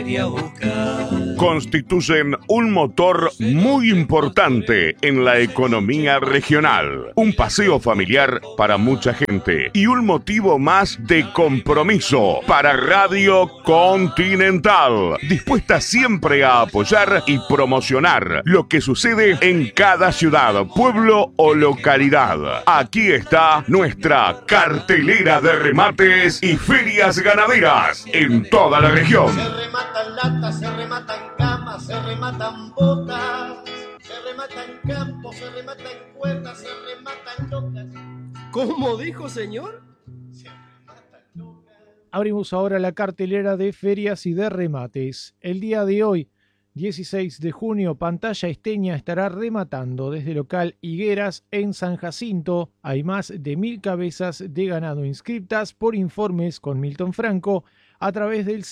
Constituyen un motor muy importante en la economía regional, un paseo familiar para mucha gente y un motivo más de compromiso para Radio Continental, dispuesta siempre a apoyar y promocionar lo que sucede en cada ciudad, pueblo o localidad. Aquí está nuestra cartelera de remates y ferias ganaderas en toda la región. Se rematan latas, se rematan camas, se rematan botas, se rematan campos, se rematan cuerdas, se rematan locas. ¿Cómo dijo, señor? Se rematan locas. Abrimos ahora la cartelera de ferias y de remates. El día de hoy, 16 de junio, Pantalla Esteña estará rematando desde local Higueras en San Jacinto. Hay más de 1000 cabezas de ganado inscriptas por informes con Milton Franco a través del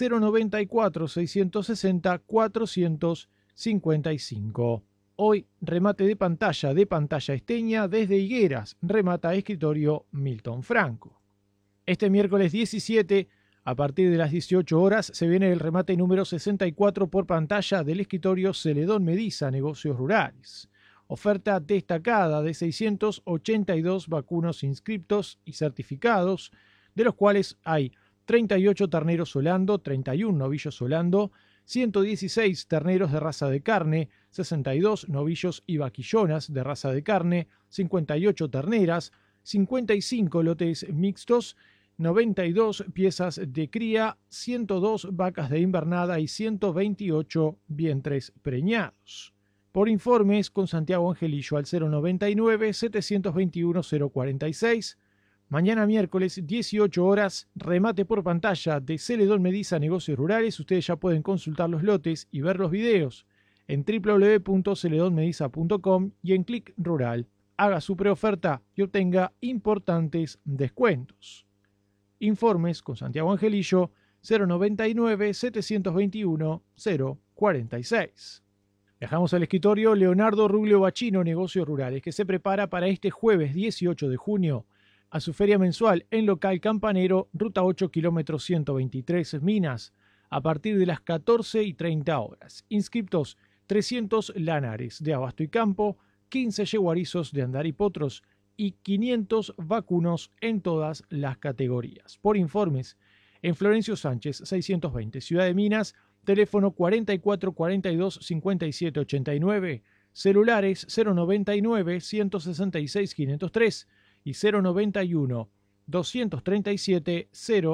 094-660-455. Hoy, remate de Pantalla Esteña desde Higueras, remata escritorio Milton Franco. Este miércoles 17, a partir de las 18 horas, se viene el remate número 64 por Pantalla del escritorio Celedón Mediza, Negocios Rurales. Oferta destacada de 682 vacunos inscriptos y certificados, de los cuales hay 38 terneros Holando, 31 novillos Holando, 116 terneros de raza de carne, 62 novillos y vaquillonas de raza de carne, 58 terneras, 55 lotes mixtos, 92 piezas de cría, 102 vacas de invernada y 128 vientres preñados. Por informes con Santiago Angelillo al 099-721-046. Mañana miércoles, 18 horas, remate por Pantalla de Celedón Mediza Negocios Rurales. Ustedes ya pueden consultar los lotes y ver los videos en www.celedonmediza.com y en Click Rural. Haga su preoferta y obtenga importantes descuentos. Informes con Santiago Angelillo, 099-721-046. Viajamos al escritorio Leonardo Ruglio Bachino Negocios Rurales, que se prepara para este jueves 18 de junio a su feria mensual en local Campanero, ruta 8, kilómetro 123, Minas, a partir de las 14:30 horas. Inscriptos 300 lanares de abasto y campo, 15 yeguarizos de andar y potros y 500 vacunos en todas las categorías. Por informes, en Florencio Sánchez 620, Ciudad de Minas, teléfono 44 42 57 89, celulares 099 166 503 y 091 237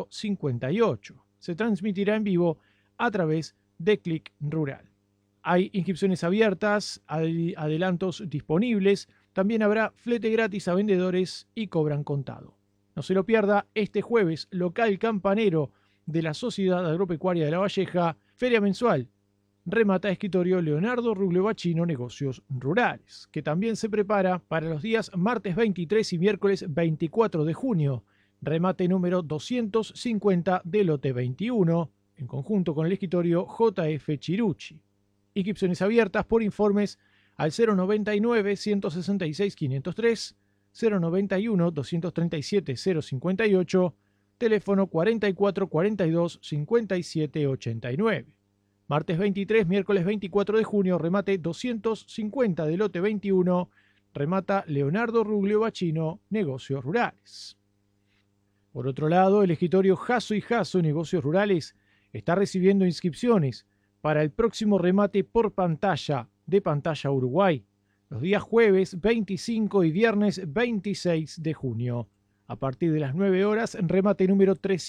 058. Se transmitirá en vivo a través de Click Rural. Hay inscripciones abiertas, hay adelantos disponibles, también habrá flete gratis a vendedores y cobran contado. No se lo pierda este jueves, local Campanero de la Sociedad Agropecuaria de La Valleja, feria mensual. Remata escritorio Leonardo Ruglio Bachino Negocios Rurales, que también se prepara para los días martes 23 y miércoles 24 de junio. Remate número 250 de lote 21, en conjunto con el escritorio JF Chirucci. Inscripciones abiertas por informes al 099 166 503, 091 237 058, teléfono 44 42 57 89. Martes 23, miércoles 24 de junio, remate 250 de lote 21, remata Leonardo Ruglio Bachino, Negocios Rurales. Por otro lado, el escritorio Jasso y Jasso, Negocios Rurales, está recibiendo inscripciones para el próximo remate por Pantalla de Pantalla Uruguay, los días jueves 25 y viernes 26 de junio, a partir de las 9 horas, remate número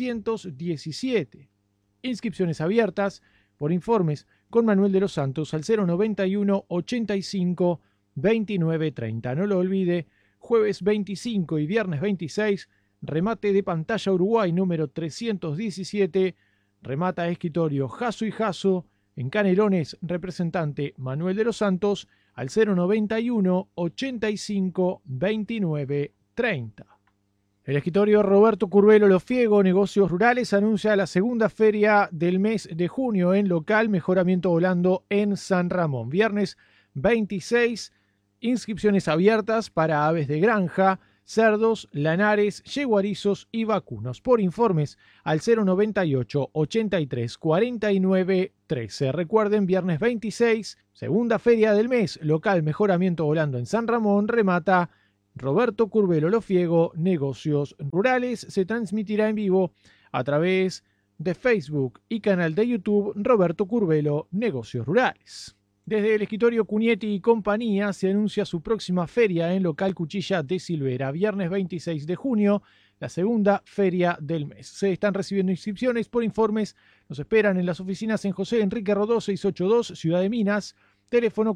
317. Inscripciones abiertas por informes con Manuel de los Santos al 091 85 29 30. No lo olvide, jueves 25 y viernes 26, remate de Pantalla Uruguay número 317, remata escritorio Jasso y Jasso, en Canelones, representante Manuel de los Santos al 091 85 29 30. El escritorio Roberto Curvelo Lofiego, Negocios Rurales, anuncia la segunda feria del mes de junio en local Mejoramiento Holando en San Ramón. Viernes 26, inscripciones abiertas para aves de granja, cerdos, lanares, yeguarizos y vacunos. Por informes al 098 83 49 13. Recuerden, viernes 26, segunda feria del mes, local Mejoramiento Volando en San Ramón, remata Roberto Curbelo Lofiego, Negocios Rurales. Se transmitirá en vivo a través de Facebook y canal de YouTube Roberto Curbelo, Negocios Rurales. Desde el escritorio Cunietti y compañía se anuncia su próxima feria en local Cuchilla de Silvera, viernes 26 de junio, la segunda feria del mes. Se están recibiendo inscripciones. Por informes nos esperan en las oficinas en José Enrique Rodó 682, Ciudad de Minas, teléfono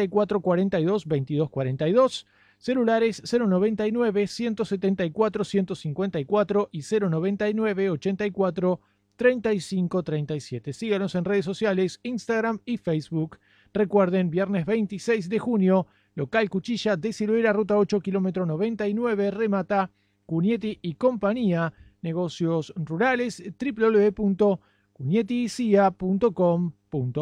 4442-2242, celulares 099-174-154 y 099-84-3537. Síganos en redes sociales, Instagram y Facebook. Recuerden, viernes 26 de junio, local Cuchilla de Silvera, ruta 8, kilómetro 99, remata Cunietti y compañía, Negocios Rurales, www.cunietticia.com.ar.